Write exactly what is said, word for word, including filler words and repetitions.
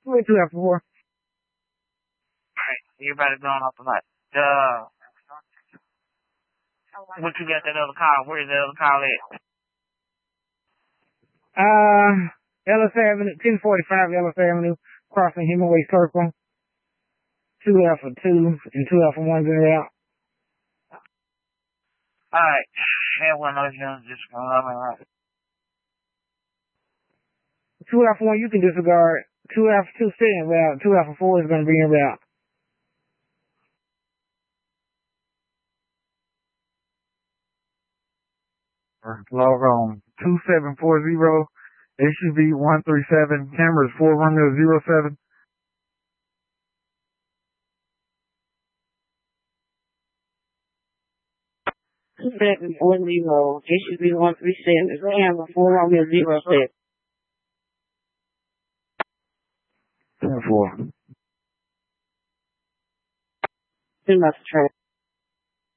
two F four. Alright, everybody going off the lot. Uh, what you got that other car? Where's the other car at? Uh, Ellis Avenue, ten forty-five Ellis Avenue, crossing Hemingway Circle. two F for two and two F for one's in route. Alright, that one of those just going two F one you can disregard. two F two stay in route. two F four is going to be in route. Log on two seven four zero H U V one three seven, cameras four Romeo zero seven. two seven four zero H U V one three seven, camera four Romeo zero seven. ten four. Too much traffic.